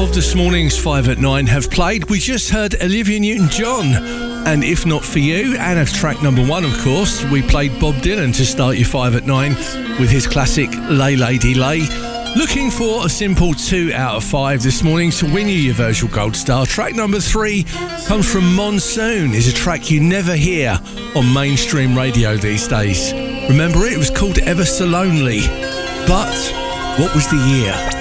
of this morning's 5 at 9 have played. We just heard Olivia Newton-John, and If Not For You, and as track number 1, of course, we played Bob Dylan to start your 5 at 9 with his classic Lay Lady Lay. Looking for a simple 2 out of 5 this morning to win you your virtual gold star. Track number 3 comes from Monsoon. It's a track you never hear on mainstream radio these days. Remember it? It was called Ever So Lonely. But what was the year?